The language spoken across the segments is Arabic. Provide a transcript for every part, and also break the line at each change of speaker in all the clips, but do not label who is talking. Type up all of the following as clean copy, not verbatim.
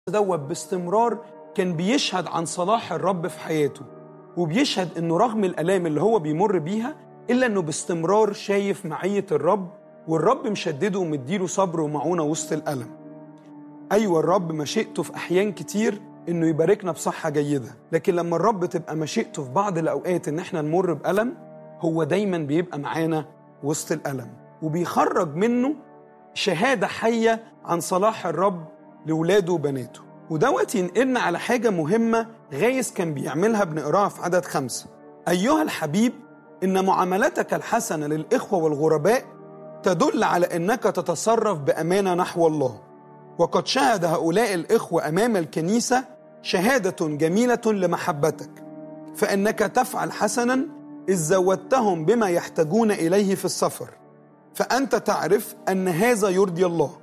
دوت باستمرار كان بيشهد عن صلاح الرب في حياته، وبيشهد انه رغم الآلام اللي هو بيمر بيها إلا انه باستمرار شايف معية الرب، والرب مشدده ومديله صبر ومعونة وسط الألم. أيوة الرب مشيئته في أحيان كتير انه يباركنا بصحة جيدة، لكن لما الرب تبقى مشيئته في بعض الأوقات ان احنا نمر بألم، هو دايما بيبقى معانا وسط الألم وبيخرج منه شهادة حية عن صلاح الرب لولاده وبناته. ودوت ينقلنا على حاجة مهمة غايس كان بيعملها، بنقراها في عدد 5: أيها الحبيب، إن معاملتك الحسنة للإخوة والغرباء تدل على أنك تتصرف بأمانة نحو الله، وقد شهد هؤلاء الإخوة أمام الكنيسة شهادة جميلة لمحبتك، فإنك تفعل حسنا إذ زودتهم بما يحتاجون إليه في السفر، فأنت تعرف أن هذا يرضي الله،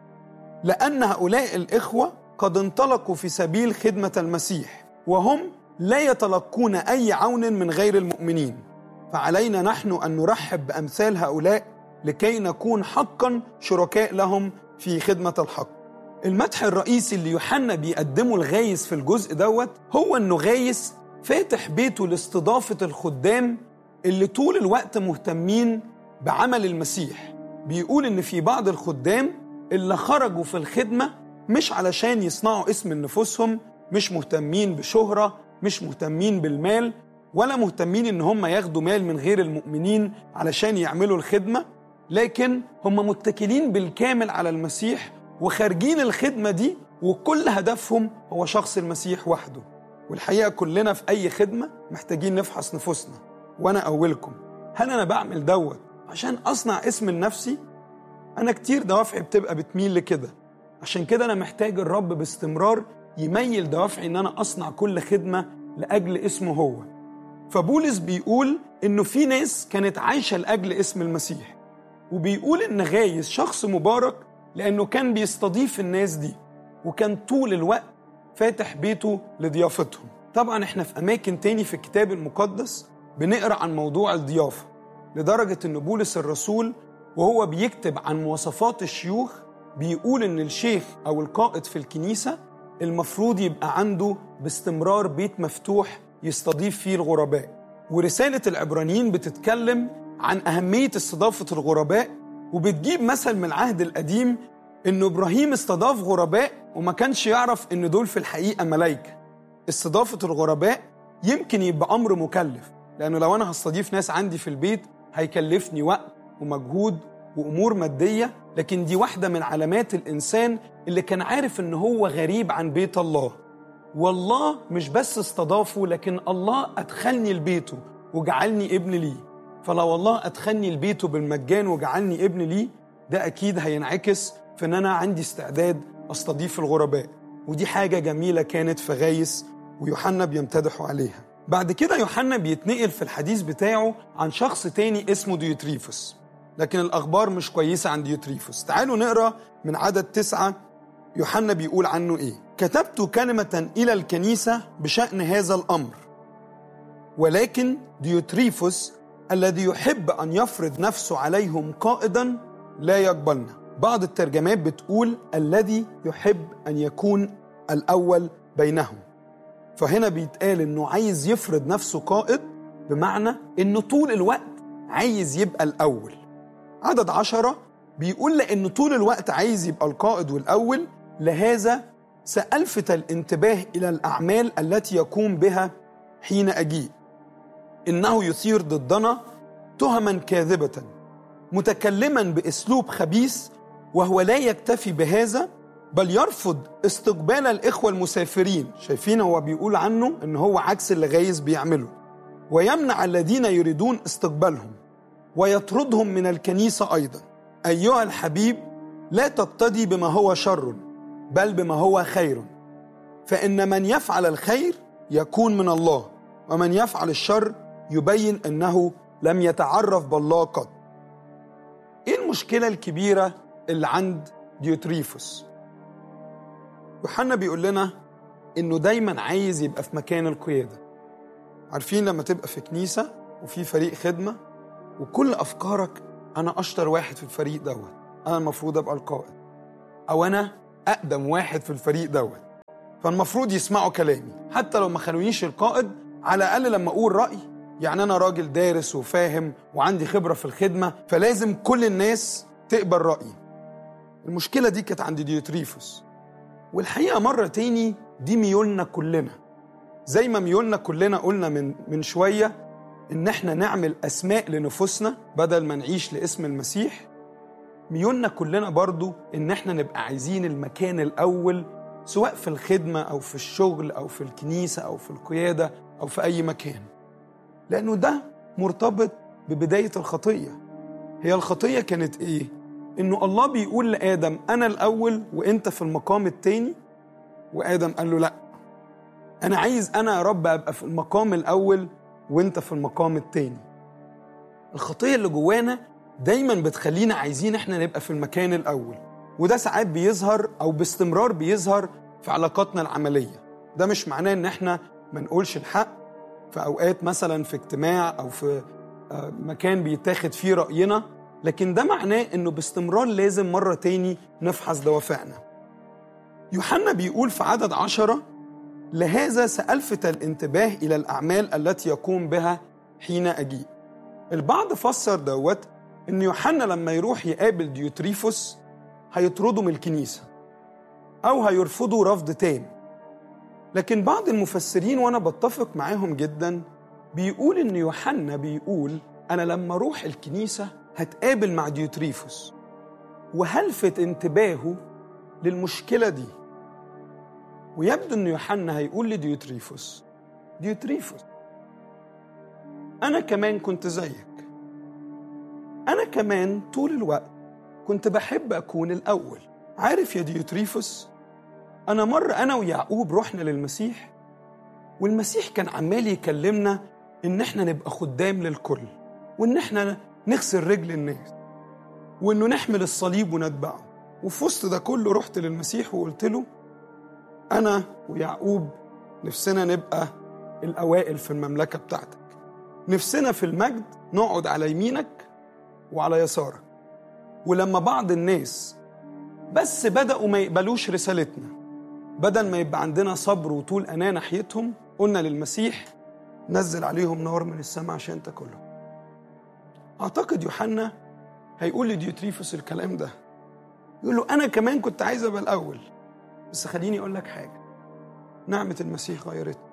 لأن هؤلاء الإخوة قد انطلقوا في سبيل خدمة المسيح، وهم لا يتلقون أي عون من غير المؤمنين، فعلينا نحن أن نرحب بأمثال هؤلاء لكي نكون حقا شركاء لهم في خدمة الحق. المدح الرئيسي اللي يوحنا بيقدمه لغايس في الجزء دوت هو أنه غايس فاتح بيته لاستضافة الخدام اللي طول الوقت مهتمين بعمل المسيح. بيقول إن في بعض الخدام اللي خرجوا في الخدمة مش علشان يصنعوا اسم لنفسهم، مش مهتمين بشهرة، مش مهتمين بالمال، ولا مهتمين إن هم ياخدوا مال من غير المؤمنين علشان يعملوا الخدمة، لكن هم متكلين بالكامل على المسيح وخارجين الخدمة دي وكل هدفهم هو شخص المسيح وحده. والحقيقة كلنا في أي خدمة محتاجين نفحص نفوسنا، وأنا أولكم. هل أنا بعمل دوت عشان أصنع اسم لنفسي؟ أنا كتير دوافعي بتبقى بتميل لكده، عشان كده أنا محتاج الرب باستمرار يميل دوافعي إن أنا أصنع كل خدمة لأجل اسمه هو. فبولس بيقول إنه في ناس كانت عايشة لأجل اسم المسيح، وبيقول إن غايس شخص مبارك لأنه كان بيستضيف الناس دي، وكان طول الوقت فاتح بيته لضيافتهم. طبعا إحنا في أماكن تاني في الكتاب المقدس بنقرأ عن موضوع الضيافة، لدرجة إن بولس الرسول وهو بيكتب عن مواصفات الشيوخ بيقول إن الشيخ أو القائد في الكنيسة المفروض يبقى عنده باستمرار بيت مفتوح يستضيف فيه الغرباء. ورسالة العبرانيين بتتكلم عن أهمية استضافة الغرباء، وبتجيب مثل من العهد القديم إنه إبراهيم استضاف غرباء وما كانش يعرف إن دول في الحقيقة ملايكة. استضافة الغرباء يمكن يبقى أمر مكلف، لأنه لو أنا هستضيف ناس عندي في البيت هيكلفني وقت ومجهود وأمور مادية، لكن دي واحدة من علامات الإنسان اللي كان عارف إن هو غريب عن بيت الله، والله مش بس استضافه، لكن الله أدخلني لبيته وجعلني ابن ليه. فلو الله أدخلني لبيته بالمجان وجعلني ابن ليه، ده أكيد هينعكس في إن أنا عندي استعداد أستضيف الغرباء، ودي حاجة جميلة كانت في غايس ويوحنا بيمتدحوا عليها. بعد كده يوحنا بيتنقل في الحديث بتاعه عن شخص تاني اسمه ديوتريفوس، لكن الأخبار مش كويسة عن ديوتريفوس. تعالوا نقرأ من عدد 9 يوحنا بيقول عنه إيه: كتبت كلمة إلى الكنيسة بشأن هذا الأمر، ولكن ديوتريفوس الذي يحب أن يفرض نفسه عليهم قائدا لا يقبلنا. بعض الترجمات بتقول الذي يحب أن يكون الأول بينهم، فهنا بيتقال إنه عايز يفرض نفسه قائد، بمعنى إنه طول الوقت عايز يبقى الأول. عدد 10 بيقول لأنه طول الوقت عايز يبقى القائد والأول، لهذا سألفت الانتباه إلى الأعمال التي يقوم بها حين أجيء، إنه يثير ضدنا تهما كاذبة متكلما بأسلوب خبيث، وهو لا يكتفي بهذا بل يرفض استقبال الإخوة المسافرين. شايفين هو بيقول عنه إن هو عكس اللي غايس بيعمله، ويمنع الذين يريدون استقبالهم ويطردهم من الكنيسة أيضا. أيها الحبيب، لا تقتدي بما هو شر بل بما هو خير، فإن من يفعل الخير يكون من الله، ومن يفعل الشر يبين أنه لم يتعرف بالله قط. إيه المشكلة الكبيرة اللي عند ديوتريفوس؟ يوحنا بيقول لنا إنه دايما عايز يبقى في مكان القيادة. عارفين لما تبقى في كنيسة وفي فريق خدمة وكل أفكارك أنا أشطر واحد في الفريق دوت، أنا المفروض أبقى القائد، أو أنا أقدم واحد في الفريق دوت، فالمفروض يسمعوا كلامي حتى لو ما خلونيش القائد. على الأقل لما أقول رأي، يعني أنا راجل دارس وفاهم وعندي خبرة في الخدمة، فلازم كل الناس تقبل رأيي. المشكلة دي كانت عند ديوتريفوس. والحقيقة مرة تاني دي ميولنا كلنا، زي ما ميولنا كلنا قلنا من شوية إن احنا نعمل أسماء لنفوسنا بدل ما نعيش لاسم المسيح. ميولنا كلنا برضو إن احنا نبقى عايزين المكان الأول، سواء في الخدمة أو في الشغل أو في الكنيسة أو في القيادة أو في أي مكان، لأنه ده مرتبط ببداية الخطية. هي الخطية كانت إيه؟ إنه الله بيقول لآدم أنا الأول وإنت في المقام التاني، وآدم قال له لأ، أنا عايز أنا يا رب أبقى في المقام الأول وإنت في المقام التاني. الخطية اللي جوانا دايما بتخلينا عايزين إحنا نبقى في المكان الأول، وده ساعات بيظهر أو باستمرار بيظهر في علاقاتنا العملية. ده مش معناه إن إحنا ما نقولش الحق في أوقات، مثلا في اجتماع أو في مكان بيتاخد فيه رأينا، لكن ده معناه إنه باستمرار لازم مرة تاني نفحص دوافعنا. يوحنا بيقول في عدد 10: لهذا سألفت الانتباه إلى الأعمال التي يقوم بها حين أجيء. البعض فسر دوت إن يوحنا لما يروح يقابل ديوتريفوس هيطردوا من الكنيسة أو هيرفضوا رفض تام. لكن بعض المفسرين، وأنا بتفق معاهم جدا، بيقول إن يوحنا بيقول أنا لما أروح الكنيسة هتقابل مع ديوتريفوس وهلفت انتباهه للمشكلة دي. ويبدو أن يوحنا هيقول لديوتريفوس: ديوتريفوس، أنا كمان كنت زيك، أنا كمان طول الوقت كنت بحب أكون الأول. عارف يا ديوتريفوس، أنا مرة أنا ويعقوب رحنا للمسيح، والمسيح كان عمال يكلمنا إن إحنا نبقى خدام للكل، وإن إحنا نغسل رجل الناس، وإنه نحمل الصليب ونتبعه. وفي وسط ده كله رحت للمسيح وقلت له: أنا ويعقوب نفسنا نبقى الأوائل في المملكة بتاعتك، نفسنا في المجد نقعد على يمينك وعلى يسارك. ولما بعض الناس بس بدأوا ما يقبلوش رسالتنا، بدل ما يبقى عندنا صبر وطول أناة ناحيتهم، قلنا للمسيح: نزل عليهم نار من السماء عشان تاكلهم. أعتقد يوحنا هيقول لديوتريفوس الكلام ده، يقول له: أنا كمان كنت عايز أبقى الأول، بس خليني أقول لك حاجة، نعمة المسيح غيرتني.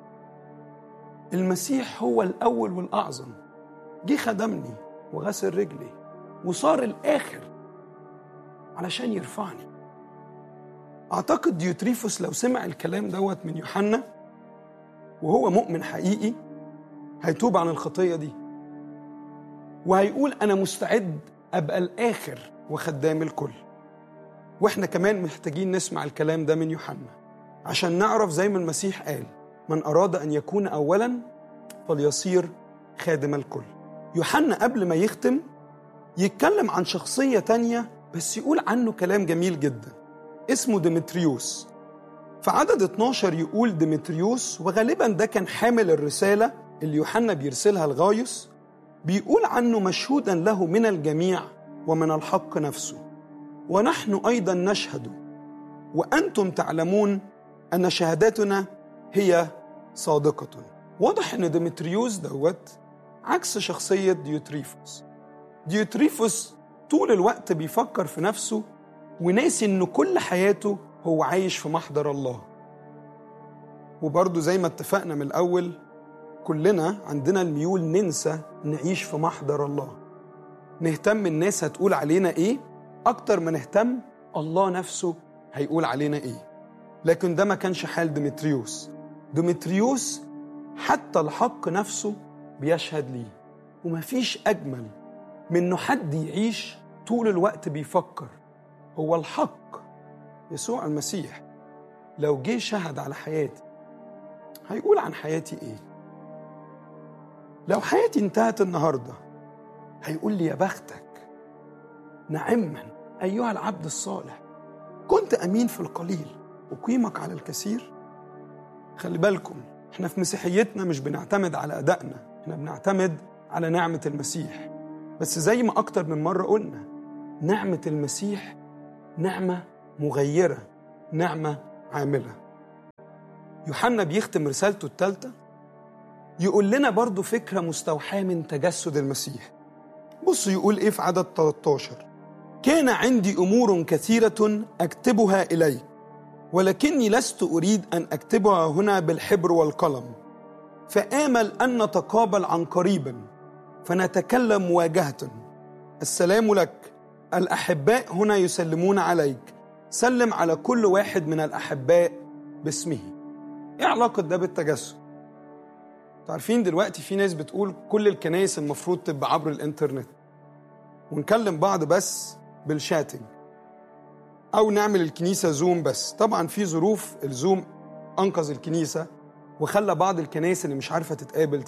المسيح هو الأول والأعظم، جه خدمني وغسل رجلي وصار الآخر علشان يرفعني. أعتقد ديوتريفوس لو سمع الكلام دوت من يوحنا وهو مؤمن حقيقي هيتوب عن الخطية دي، وهيقول: أنا مستعد أبقى الآخر وخدام الكل. وإحنا كمان محتاجين نسمع الكلام ده من يوحنا عشان نعرف زي ما المسيح قال: من أراد أن يكون أولا فليصير خادم الكل. يوحنا قبل ما يختم يتكلم عن شخصية تانية، بس يقول عنه كلام جميل جدا، اسمه ديمتريوس. في عدد 12 يقول ديمتريوس، وغالبا ده كان حامل الرسالة اللي يوحنا بيرسلها لغايوس، بيقول عنه: مشهودا له من الجميع ومن الحق نفسه، ونحن أيضا نشهد، وأنتم تعلمون أن شهادتنا هي صادقة. واضح أن ديمتريوس دوت عكس شخصية ديوتريفوس. ديوتريفوس طول الوقت بيفكر في نفسه وناسي أنه كل حياته هو عايش في محضر الله. وبرضه زي ما اتفقنا من الأول، كلنا عندنا الميول ننسى نعيش في محضر الله، نهتم الناس هتقول علينا إيه أكتر ما نهتم الله نفسه هيقول علينا إيه. لكن ده ما كانش حال ديمتريوس. ديمتريوس حتى الحق نفسه بيشهد ليه، ومفيش أجمل من إنه حد يعيش طول الوقت بيفكر هو الحق يسوع المسيح لو جه شهد على حياتي هيقول عن حياتي إيه. لو حياتي انتهت النهاردة هيقول لي: يا بختك، نعما أيها العبد الصالح، كنت أمين في القليل أقيمك على الكثير. خلي بالكم، احنا في مسيحيتنا مش بنعتمد على أدائنا، احنا بنعتمد على نعمة المسيح. بس زي ما أكتر من مرة قلنا، نعمة المسيح نعمة مغيرة، نعمة عاملة. يوحنا بيختم رسالته الثالثة يقول لنا برضو فكرة مستوحاة من تجسد المسيح. بصوا يقول إيه في عدد 13: كان عندي أمور كثيرة أكتبها إليك، ولكني لست أريد أن أكتبها هنا بالحبر والقلم، فآمل أن نتقابل عن قريب فنتكلم مواجهة. السلام لك، الأحباء هنا يسلمون عليك، سلم على كل واحد من الأحباء باسمه. إيه علاقة ده بالتجسد؟ تعرفين دلوقتي في ناس بتقول كل الكنائس المفروض تبقى عبر الإنترنت ونكلم بعض بس بالشاتنج، أو نعمل الكنيسة زوم بس. طبعا في ظروف الزوم أنقذ الكنيسة وخلى بعض الكنائس اللي مش عارفة تتقابل.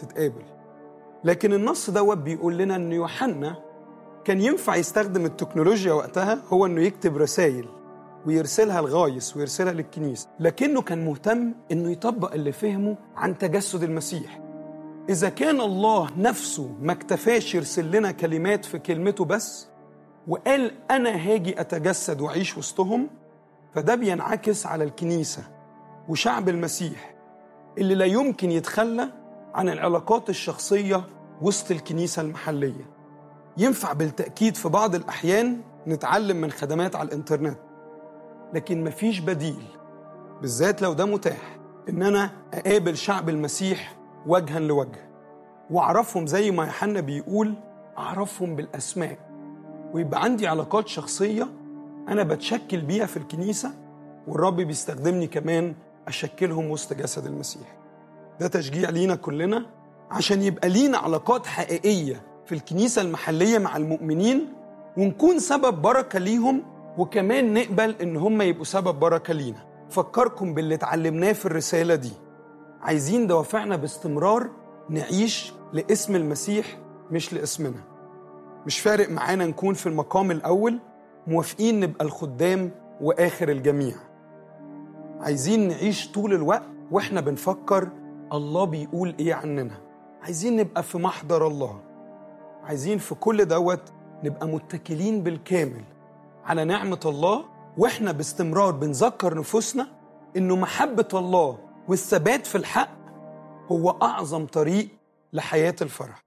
لكن النص دوت بيقول لنا أن يوحنا كان ينفع يستخدم التكنولوجيا وقتها، هو أنه يكتب رسائل ويرسلها لغايس ويرسلها للكنيسة، لكنه كان مهتم أنه يطبق اللي فهمه عن تجسد المسيح. إذا كان الله نفسه ما اكتفاش يرسل لنا كلمات في كلمته بس وقال أنا هاجي أتجسد وأعيش وسطهم، فده بينعكس على الكنيسة وشعب المسيح اللي لا يمكن يتخلى عن العلاقات الشخصية وسط الكنيسة المحلية. ينفع بالتأكيد في بعض الأحيان نتعلم من خدمات على الإنترنت، لكن مفيش بديل، بالذات لو ده متاح، إن أنا أقابل شعب المسيح وجها لوجه وأعرفهم زي ما يوحنا بيقول، أعرفهم بالأسماء، ويبقى عندي علاقات شخصية أنا بتشكل بيها في الكنيسة، والرب بيستخدمني كمان أشكلهم وسط جسد المسيح. ده تشجيع لينا كلنا عشان يبقى لينا علاقات حقيقية في الكنيسة المحلية مع المؤمنين، ونكون سبب بركة ليهم، وكمان نقبل إن هم يبقوا سبب بركة لينا. فكركم باللي اتعلمناه في الرسالة دي. عايزين دوافعنا باستمرار نعيش لاسم المسيح مش لاسمنا. مش فارق معانا نكون في المقام الأول، موافقين نبقى الخدام وآخر الجميع. عايزين نعيش طول الوقت وإحنا بنفكر الله بيقول إيه عننا. عايزين نبقى في محضر الله. عايزين في كل دوت نبقى متكلين بالكامل على نعمة الله، وإحنا باستمرار بنذكر نفوسنا إنه محبة الله والثبات في الحق هو أعظم طريق لحياة الفرح.